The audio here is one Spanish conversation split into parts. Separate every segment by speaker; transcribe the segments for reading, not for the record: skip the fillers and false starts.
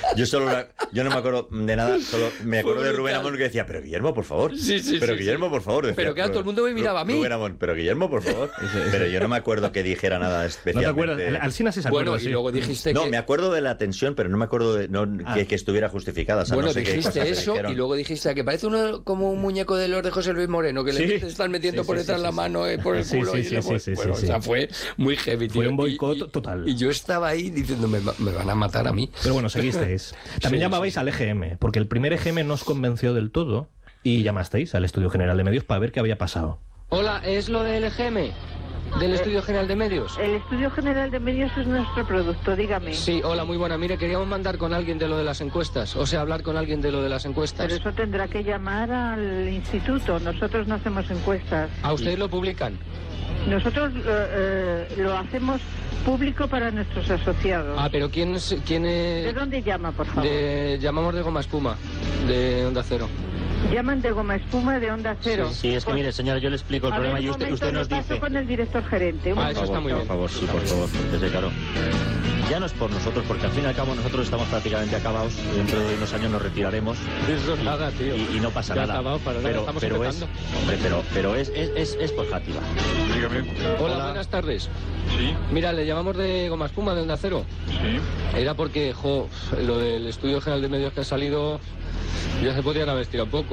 Speaker 1: Yo no me acuerdo de nada, solo me acuerdo de Rubén Amón que decía, pero Guillermo, por favor. Pero Guillermo, por favor. Decía,
Speaker 2: pero que todo el mundo me miraba a mí.
Speaker 1: Rubén Amón, pero Guillermo, por favor. Pero yo no me acuerdo que dijera nada especialmente.
Speaker 3: ¿No te acuerdas? Alsina sí se acuerda.
Speaker 2: Bueno, y luego dijiste
Speaker 1: No, me acuerdo de la tensión, pero no me acuerdo que estuviera justificada. O sea,
Speaker 2: bueno,
Speaker 1: no sé
Speaker 2: dijiste eso y luego dijiste que parece uno como un muñeco de los de José Luis Moreno, que le están metiendo por detrás la mano por el culo. O sea, fue muy heavy, tío.
Speaker 3: Fue un boicot total.
Speaker 2: Y yo estaba ahí diciendo, me van a matar a mí.
Speaker 3: Pero bueno, seguisteis. También llamabais al EGM, porque el primer EGM no os convenció del todo y llamasteis al Estudio General de Medios para ver qué había pasado.
Speaker 4: Hola, ¿es lo del EGM? ¿Del Estudio General de Medios?
Speaker 5: El Estudio General de Medios es nuestro producto, dígame.
Speaker 4: Sí, hola, muy buena. Mire, queríamos mandar con alguien de lo de las encuestas, o sea, hablar con alguien de lo de las encuestas.
Speaker 5: Pero eso tendrá que llamar al instituto, nosotros no hacemos encuestas.
Speaker 4: ¿A ustedes lo publican?
Speaker 5: Nosotros lo hacemos público para nuestros asociados.
Speaker 4: Ah, pero ¿quién es...?
Speaker 5: ¿De dónde llama, por favor?
Speaker 4: Llamamos de Goma Espuma, de Onda Cero.
Speaker 5: Llaman de Goma Espuma de Onda Cero.
Speaker 6: Sí, es que mire, señora, yo le explico el problema y usted nos dice...
Speaker 5: con el director gerente.
Speaker 4: Eso está muy bien.
Speaker 6: Por favor, sí, por favor, porque claro. Ya no es por nosotros, porque al fin y al cabo nosotros estamos prácticamente acabados y dentro de unos años nos retiraremos.
Speaker 4: Eso es nada, tío.
Speaker 6: Y no pasa
Speaker 4: ya
Speaker 6: nada.
Speaker 4: Acabado, para nada. Estamos empezando.
Speaker 6: Pero es por Játiva.
Speaker 7: Dígame.
Speaker 4: Hola, buenas tardes.
Speaker 7: Sí.
Speaker 4: Mira, le llamamos de Goma Espuma, de Onda Cero.
Speaker 7: Sí.
Speaker 4: Era porque, lo del Estudio General de Medios que ha salido, ya se podían haber estirado un poco.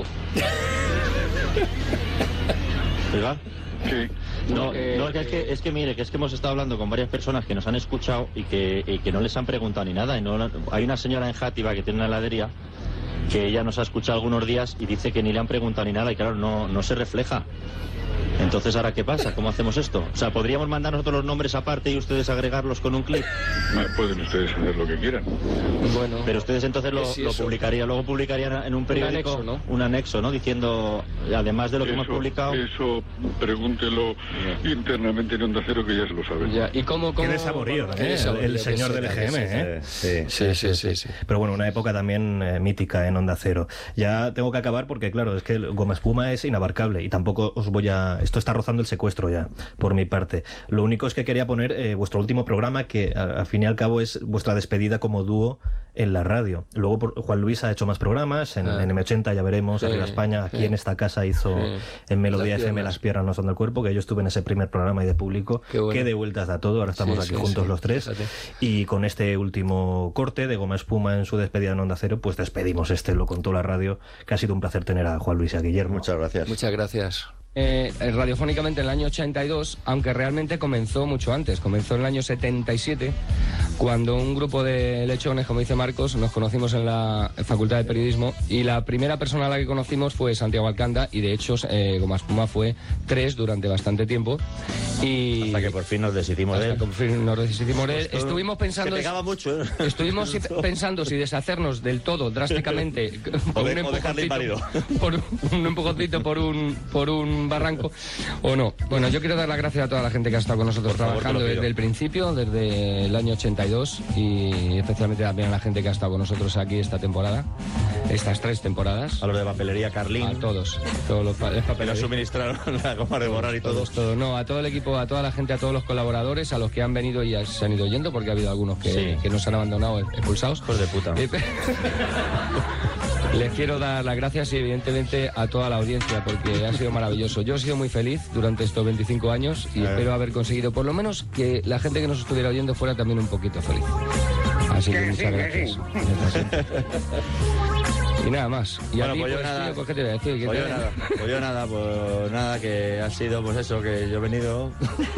Speaker 6: ¿Verdad?
Speaker 7: Sí.
Speaker 6: No, es que mire, que es que hemos estado hablando con varias personas que nos han escuchado y que no les han preguntado ni nada. Hay una señora en Játiva que tiene una heladería que ella nos ha escuchado algunos días y dice que ni le han preguntado ni nada y claro, no se refleja. Entonces, ¿ahora qué pasa? ¿Cómo hacemos esto? O sea, ¿podríamos mandar nosotros los nombres aparte y ustedes agregarlos con un clic?
Speaker 7: Pueden ustedes hacer lo que quieran.
Speaker 6: Bueno. Pero ustedes entonces lo publicarían, luego publicarían en un periódico un anexo, ¿no? Diciendo, además de lo que hemos publicado...
Speaker 7: Eso, pregúntelo internamente en Onda Cero, que ya se lo saben.
Speaker 4: Ya. ¿Y cómo
Speaker 3: Qué saborío también, el señor del EGM, ¿eh?
Speaker 1: Sí.
Speaker 3: Pero bueno, una época también mítica en Onda Cero. Ya tengo que acabar porque, claro, es que Goma Espuma es inabarcable y tampoco os voy a... Esto está rozando el secuestro ya, por mi parte. Lo único es que quería poner vuestro último programa, que al fin y al cabo es vuestra despedida como dúo en la radio. Luego Juan Luis ha hecho más programas, en M80 ya veremos, Arriba España, aquí en esta casa hizo en Melodía FM Las piernas no son del cuerpo, que yo estuve en ese primer programa y de público. Qué de vueltas da todo, ahora estamos aquí juntos los tres. Y con este último corte de Goma Espuma en su despedida en Onda Cero, pues despedimos lo contó la radio, que ha sido un placer tener a Juan Luis y a Guillermo.
Speaker 1: Muchas gracias.
Speaker 2: Muchas gracias.
Speaker 4: Radiofónicamente en el año 82, aunque realmente comenzó mucho antes, comenzó en el año 77, cuando un grupo de lechones, como dice Marcos, nos conocimos en la Facultad de Periodismo y la primera persona a la que conocimos fue Santiago Alcanda y de hecho Goma Espuma fue 3 durante bastante tiempo. Y
Speaker 6: hasta que por fin nos deshicimos de él.
Speaker 4: Estuvimos pensando...
Speaker 1: Que pegaba mucho, ¿eh?
Speaker 4: Estuvimos pensando si deshacernos del todo drásticamente por un empujoncito por un barranco o no. Bueno, yo quiero dar las gracias a toda la gente que ha estado con nosotros trabajando desde el principio, desde el año 82 y especialmente también a la gente que ha estado con nosotros aquí esta temporada, estas 3 temporadas.
Speaker 6: A los de papelería Carlín.
Speaker 4: A todos los
Speaker 6: que nos suministraron la goma de borrar y todo.
Speaker 4: No, a todo el equipo, a toda la gente, a todos los colaboradores, a los que han venido y se han ido yendo, porque ha habido algunos que nos han abandonado expulsados.
Speaker 6: Hijos de puta.
Speaker 4: Les quiero dar las gracias y evidentemente a toda la audiencia porque ha sido maravilloso. Yo he sido muy feliz durante estos 25 años y espero haber conseguido por lo menos que la gente que nos estuviera oyendo fuera también un poquito feliz. Así que muchas gracias. Y nada más. Y
Speaker 6: bueno,
Speaker 4: a ti,
Speaker 6: pues yo nada.
Speaker 4: tío, pues, ¿qué te voy a decir?
Speaker 6: Pues nada, que ha sido pues eso, que yo he venido...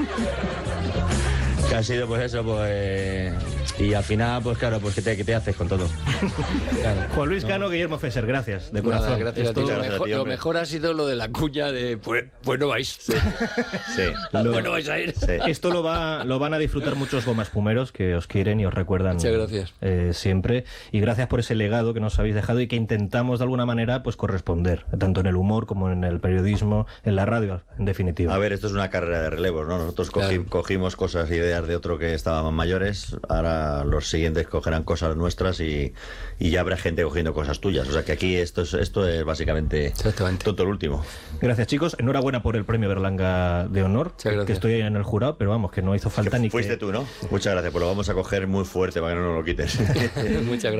Speaker 6: que ha sido pues eso, pues... Y al final, pues claro, pues ¿qué te haces con todo?
Speaker 3: Claro. Juan Luis Cano, Guillermo Fesser, gracias, de corazón.
Speaker 2: Nada, gracias a ti. Lo mejor ha sido lo de la cuña de pues no vais.
Speaker 1: Sí.
Speaker 2: Pues no vais a ir.
Speaker 1: Sí.
Speaker 3: Esto lo van a disfrutar muchos Goma Espumeros que os quieren y os recuerdan.
Speaker 2: Muchas gracias.
Speaker 3: Siempre. Y gracias por ese legado que nos habéis dejado y que intentamos de alguna manera pues corresponder, tanto en el humor como en el periodismo, en la radio, en definitiva.
Speaker 1: A ver, esto es una carrera de relevos, ¿no? Nosotros cogimos cosas, ideas de otro que estaban mayores, ahora los siguientes cogerán cosas nuestras y ya habrá gente cogiendo cosas tuyas. O sea que aquí esto es básicamente todo el último.
Speaker 3: Gracias, chicos. Enhorabuena por el premio Berlanga de Honor, que estoy en el jurado, pero vamos, que no hizo falta ni que...
Speaker 1: Fuiste tú, ¿no? Muchas gracias, pues lo vamos a coger muy fuerte para que no nos lo quites.
Speaker 2: Muchas gracias.